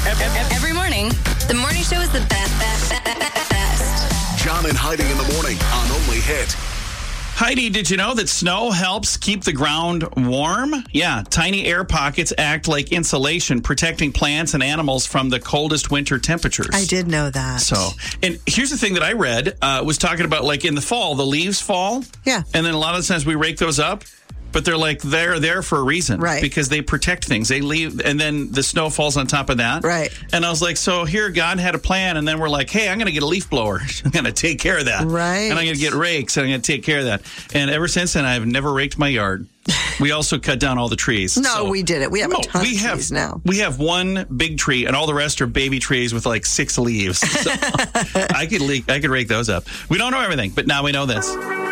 Every morning, the morning show is the best. John and Heidi in the morning on Only Hit. Heidi, did you know that snow helps keep the ground warm? Yeah, tiny air pockets act like insulation, protecting plants and animals from the coldest winter temperatures. I did know that. So, and here's the thing that I read, was talking about like in the fall, the leaves fall. Yeah. And then a lot of the times we rake those up. But they're there for a reason. Right. Because they protect things. They leave, and then the snow falls on top of that. Right. And I was like, so here God had a plan, and then we're like, hey, I'm going to get a leaf blower. I'm going to take care of that. Right. And I'm going to get rakes, and I'm going to take care of that. And ever since then, I've never raked my yard. We also cut down all the trees. No, we did it. We have a ton of trees now. We have one big tree, and all the rest are baby trees with like 6 leaves. So I could rake those up. We don't know everything, but now we know this.